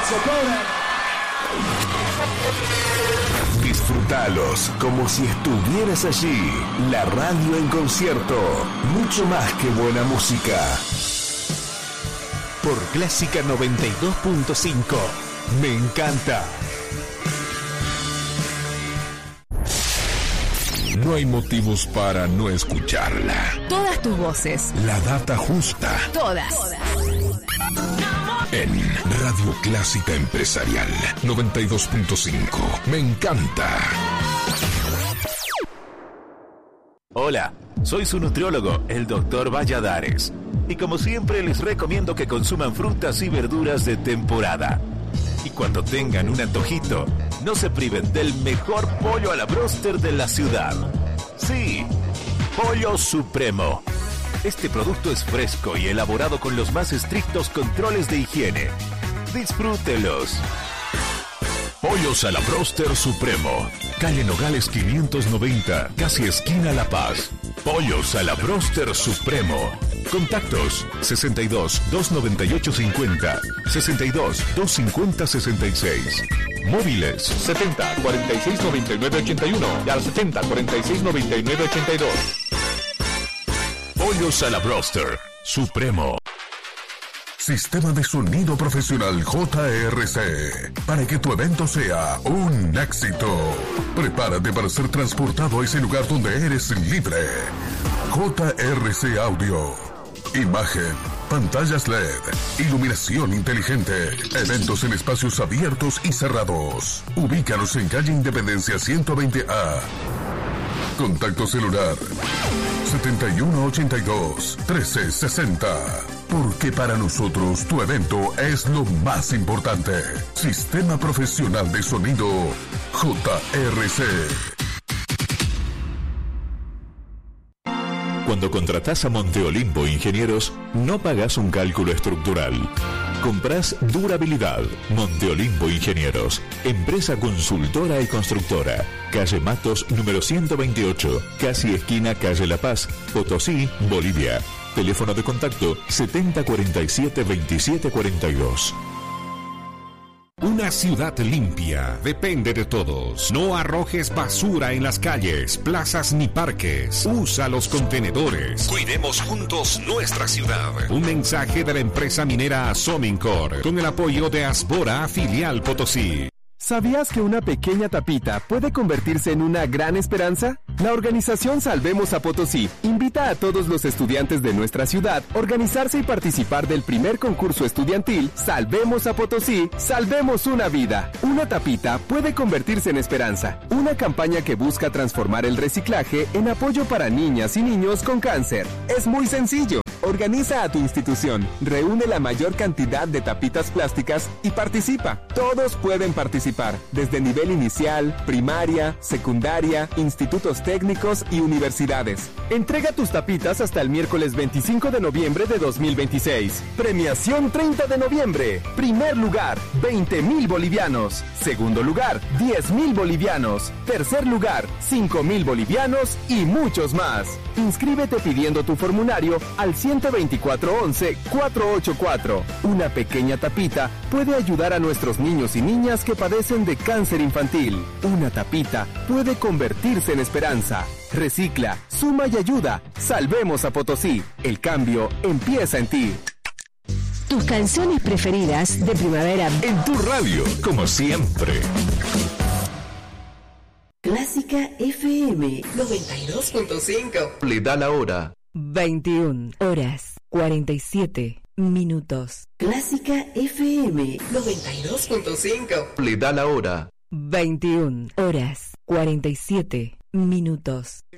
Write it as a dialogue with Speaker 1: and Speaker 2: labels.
Speaker 1: Disfrútalos como si estuvieras allí. La radio en concierto. Mucho más que buena música. Por Clásica 92.5. Me encanta. No hay motivos para no escucharla.
Speaker 2: Todas tus voces.
Speaker 1: La data justa.
Speaker 2: Todas.
Speaker 1: En Radio Clásica Empresarial 92.5. Me encanta.
Speaker 3: Hola, soy su nutriólogo, el Dr. Valladares. Y como siempre les recomiendo que consuman frutas y verduras de temporada. Y cuando tengan un antojito, no se priven del mejor pollo a la bróster de la ciudad. Sí, Pollo Supremo. Este producto es fresco y elaborado con los más estrictos controles de higiene. Disfrútelos.
Speaker 1: Pollos a la Bróster Supremo. Calle Nogales 590, casi esquina La Paz. Pollos a la Bróster Supremo. Contactos 62 298 50, 62 250 66. Móviles 70 46 99 81 y al 70 46 99 82. Pollos a la Bróster Supremo. Sistema de sonido profesional JRC. Para que tu evento sea un éxito. Prepárate para ser transportado a ese lugar donde eres libre. JRC Audio. Imagen, pantallas LED, iluminación inteligente, eventos en espacios abiertos y cerrados. Ubícanos en calle Independencia 120A. Contacto celular 7182-1360. Porque para nosotros tu evento es lo más importante. Sistema Profesional de Sonido JRC.
Speaker 4: Cuando contratás a Monteolimpo Ingenieros, no pagás un cálculo estructural. Comprás durabilidad. Monteolimpo Ingenieros. Empresa consultora y constructora. Calle Matos, número 128. Casi esquina Calle La Paz, Potosí, Bolivia. Teléfono de contacto 7047-2742.
Speaker 5: Una ciudad limpia depende de todos. No arrojes basura en las calles, plazas ni parques. Usa los contenedores. Cuidemos juntos nuestra ciudad. Un mensaje de la empresa minera Somincor con el apoyo de Asbora, filial Potosí.
Speaker 6: ¿Sabías que una pequeña tapita puede convertirse en una gran esperanza? La organización Salvemos a Potosí invita a todos los estudiantes de nuestra ciudad a organizarse y participar del primer concurso estudiantil Salvemos a Potosí, Salvemos una vida. Una tapita puede convertirse en esperanza. Una campaña que busca transformar el reciclaje en apoyo para niñas y niños con cáncer. Es muy sencillo. Organiza a tu institución, reúne la mayor cantidad de tapitas plásticas y participa. Todos pueden participar, desde nivel inicial, primaria, secundaria, institutos técnicos y universidades. Entrega tus tapitas hasta el miércoles 25 de noviembre de 2026. Premiación 30 de noviembre. Primer lugar, 20,000 bolivianos. Segundo lugar, 10,000 bolivianos. Tercer lugar, 5,000 bolivianos y muchos más. Inscríbete pidiendo tu formulario al 124-11-484. Una pequeña tapita puede ayudar a nuestros niños y niñas que padecen de cáncer infantil. Una tapita puede convertirse en esperanza. Recicla, suma y ayuda. Salvemos a Potosí. El cambio empieza en ti.
Speaker 7: Tus canciones preferidas de primavera
Speaker 1: en tu radio, como siempre.
Speaker 8: Clásica FM 92.5.
Speaker 1: Le da la hora.
Speaker 7: 21 horas 47 minutos.
Speaker 8: Clásica FM 92.5.
Speaker 1: Le da la hora.
Speaker 7: 21 horas 47 minutos.